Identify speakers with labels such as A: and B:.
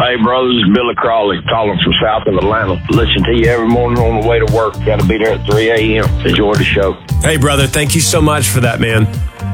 A: Hey, brothers, it's Billy Crawley calling from south of Atlanta. Listen to you every morning on the way to work. Got to be there at 3 a.m. Enjoy the show.
B: Hey, brother, thank you so much for that, man.